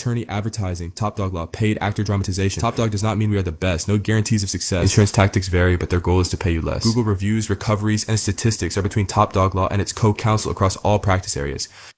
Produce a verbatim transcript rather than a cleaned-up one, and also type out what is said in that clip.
attorney advertising, Top Dog Law, paid actor dramatization. Top Dog does not mean we are the best. No guarantees of success. Insurance tactics vary, but their goal is to pay you less. Google reviews, recoveries, and statistics are between Top Dog Law and its co-counsel across all practice areas.